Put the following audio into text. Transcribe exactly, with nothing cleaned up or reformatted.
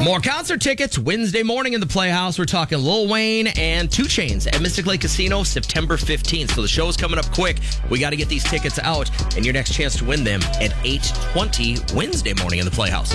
More concert tickets Wednesday morning in the Playhouse. We're talking Lil Wayne and two Chainz at Mystic Lake Casino September fifteenth. So the show's coming up quick. We got to get these tickets out, and your next chance to win them at eight twenty Wednesday morning in the Playhouse.